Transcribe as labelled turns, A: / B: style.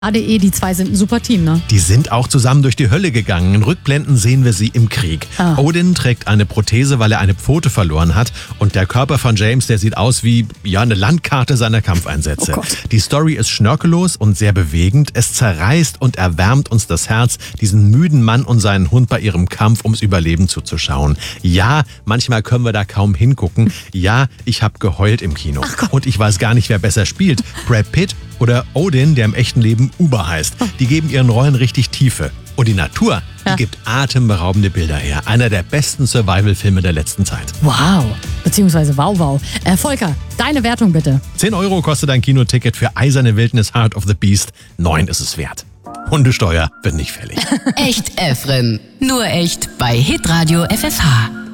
A: ADE, die zwei sind ein super Team, ne?
B: Die sind auch zusammen durch die Hölle gegangen. In Rückblenden sehen wir sie im Krieg. Odin trägt eine Prothese, weil er eine Pfote verloren hat. Und der Körper von James, der sieht aus wie eine Landkarte seiner Kampfeinsätze. Die Story ist schnörkellos und sehr bewegend. Es zerreißt und erwärmt uns das Herz, diesen müden Mann und seinen Hund bei ihrem Kampf ums Überleben zuzuschauen. Ja, manchmal können wir da kaum hingucken. Ja, ich habe geheult im Kino. Und ich weiß gar nicht, wer besser spielt. Brad Pitt oder Odin, der im echten Leben Uber heißt. Die geben ihren Rollen richtig Tiefe. Und die Natur, die gibt atemberaubende Bilder her. Einer der besten Survival-Filme der letzten Zeit.
A: Wow. Beziehungsweise wow. Volker, deine Wertung bitte.
B: 10 € kostet ein Kinoticket für Eiserne Wildnis Heart of the Beast. 9 ist es wert. Hundesteuer wird nicht fällig.
C: Echt Efren. Nur echt bei Hitradio FSH.